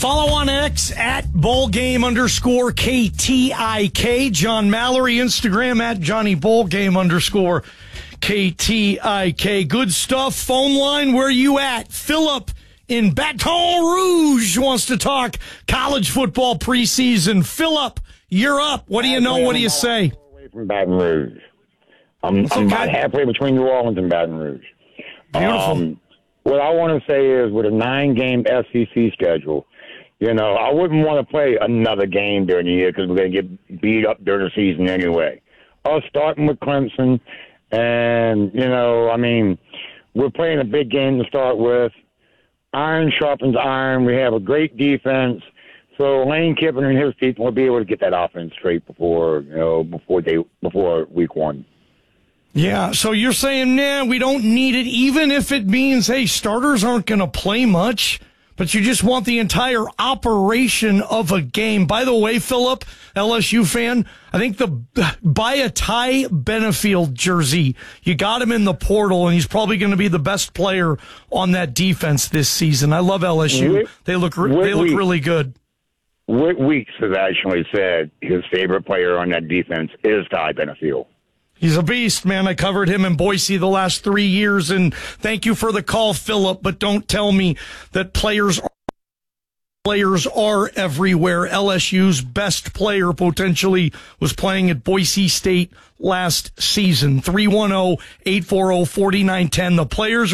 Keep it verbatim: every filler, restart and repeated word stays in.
Follow on X at ballgame underscore K T I K. John Mallory, Instagram at Johnny Ballgame underscore K T I K. Good stuff. Phone line, where you at? Philip in Baton Rouge wants to talk college football preseason. Philip, you're up. What do you know? What do you say? Away from Baton Rouge. I'm, I'm okay. about halfway between New Orleans and Baton Rouge. Beautiful. Um, what I want to say is, with a nine-game S E C schedule, you know, I wouldn't want to play another game during the year because we're going to get beat up during the season anyway. Us starting with Clemson, and, you know, I mean, we're playing a big game to start with. Iron sharpens iron. We have a great defense. So Lane Kiffin and his people will be able to get that offense straight before, you know, before they before week one. Yeah, so you're saying, nah, we don't need it, even if it means, hey, starters aren't going to play much, but you just want the entire operation of a game. By the way, Philip, L S U fan, I think the buy a Ty Benefield jersey. You got him in the portal, and he's probably going to be the best player on that defense this season. I love L S U. Whit, they look they look Weeks, really good. Whit Weeks has actually said his favorite player on that defense is Ty Benefield. He's a beast, man. I covered him in Boise the last three years, and thank you for the call, Philip, but don't tell me that players are, players are everywhere. L S U's best player potentially was playing at Boise State last season. three one zero, eight four zero, four nine one zero. The players